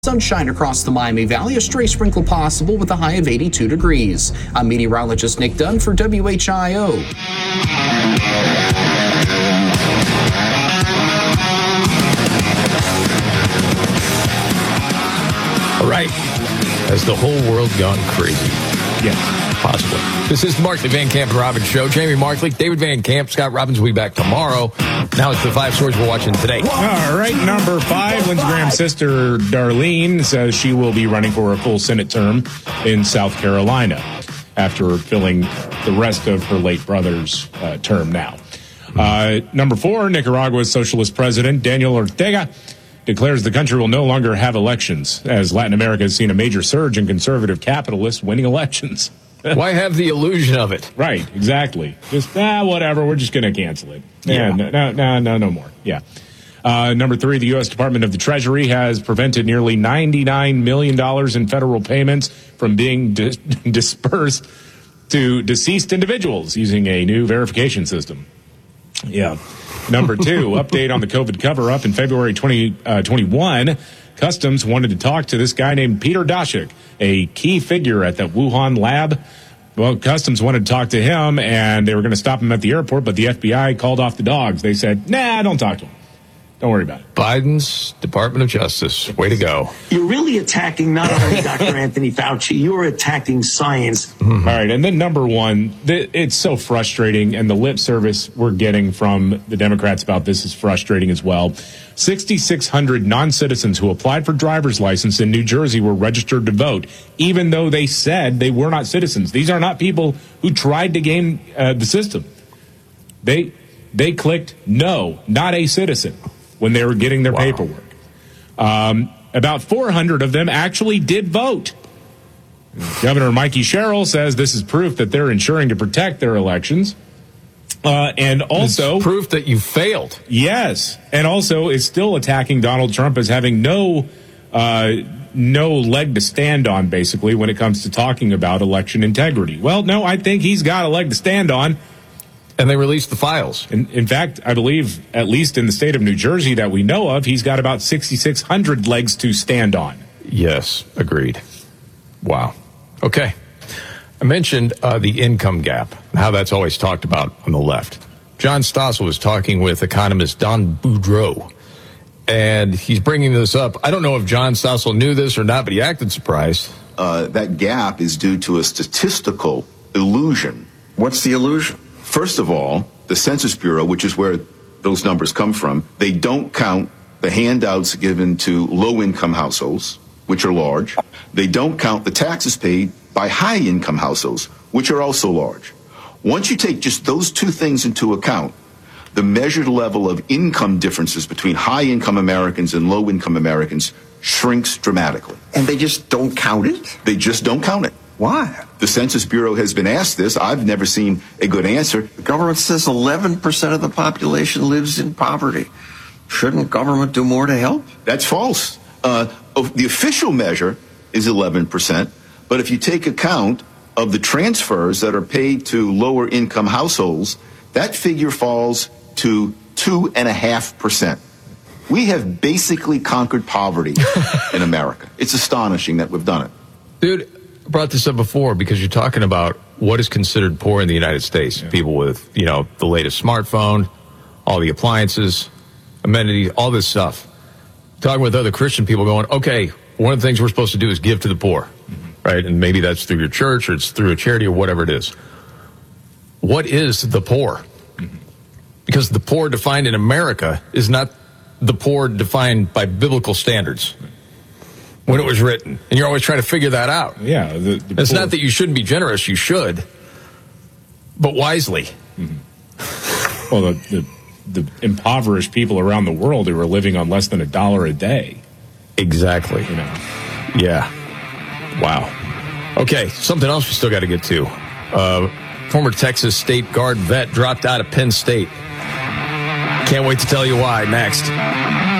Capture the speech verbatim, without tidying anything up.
Sunshine across the Miami Valley, a stray sprinkle possible with a high of eighty-two degrees. I'm meteorologist Nick Dunn for W H I O. All right. Has the whole world gone crazy? Yes, possibly. This is the Markley Van Camp and Robbins Show. Jamie Markley, David Van Camp, Scott Robbins will be back tomorrow. Now it's the five stories we're watching today. All right, number five, Lindsey Graham's sister, Darlene, says she will be running for a full Senate term in South Carolina after filling the rest of her late brother's uh, term now. Uh, number four, Nicaragua's socialist president, Daniel Ortega, declares the country will no longer have elections, as Latin America has seen a major surge in conservative capitalists winning elections. Why have the illusion of it? Right, exactly. Just, ah, whatever, we're just going to cancel it. Yeah, Yeah. no, no, no, no, no more. Yeah. Uh, number three, the U S Department of the Treasury has prevented nearly ninety-nine million dollars in federal payments from being di- dispersed to deceased individuals using a new verification system. Yeah. Number two, update on the COVID cover-up in February twenty twenty-one. Customs wanted to talk to this guy named Peter Daszak, a key figure at the Wuhan lab. Well, Customs wanted to talk to him, and they were going to stop him at the airport, but the F B I called off the dogs. They said, nah, don't talk to him. Don't worry about it. Biden's Department of Justice. Way to go. You're really attacking not only Doctor Anthony Fauci, you're attacking science. Mm-hmm. All right, and then number one, th- it's so frustrating, and the lip service we're getting from the Democrats about this is frustrating as well. sixty-six hundred non-citizens who applied for driver's license in New Jersey were registered to vote, even though they said they were not citizens. These are not people who tried to game uh, the system. They they clicked no, not a citizen, when they were getting their Wow. paperwork. Um, about four hundred of them actually did vote. Governor Mikey Sherrill says this is proof that they're ensuring to protect their elections. Uh, and also It's proof that you failed. yes, and also is still attacking Donald Trump as having no uh, no leg to stand on, basically, when it comes to talking about election integrity. Well, no, I think he's got a leg to stand on. And they released the files. In, in fact, I believe, at least in the state of New Jersey that we know of, he's got about sixty-six hundred legs to stand on. Yes, agreed. Wow. Okay. I mentioned uh, the income gap, and how that's always talked about on the left. John Stossel was talking with economist Don Boudreaux, and he's bringing this up. I don't know if John Stossel knew this or not, but he acted surprised. Uh, that gap is due to a statistical illusion. What's the illusion? First of all, the Census Bureau, which is where those numbers come from, they don't count the handouts given to low-income households, which are large. They don't count the taxes paid by high-income households, which are also large. Once you take just those two things into account, the measured level of income differences between high-income Americans and low-income Americans shrinks dramatically. And they just don't count it? They just don't count it. Why? The Census Bureau has been asked this. I've never seen a good answer. The government says eleven percent of the population lives in poverty. Shouldn't government do more to help? That's false. Uh, the official measure is eleven percent, but if you take account of the transfers that are paid to lower income households, that figure falls to two and a half percent. We have basically conquered poverty in America. It's astonishing that we've done it. Dude, I brought this up before because you're talking about what is considered poor in the United States. Yeah. People People with, you know, the latest smartphone, all the appliances, amenities, all this stuff. Talking with other Christian people going, okay, one of the things we're supposed to do is give to the poor, mm-hmm. right? And maybe that's through your church or it's through a charity or whatever it is. What is the poor? Mm-hmm. Because the poor defined in America is not the poor defined by biblical standards. When it was written, and you're always trying to figure that out. Yeah. The, the It's poor- not that you shouldn't be generous, you should, but wisely. Mm-hmm. Well, the, the, the impoverished people around the world who are living on less than a dollar a day. Exactly. You know. Yeah. Wow. Okay, something else we still got to get to. Uh, former Texas State Guard vet dropped out of Penn State. Can't wait to tell you why next.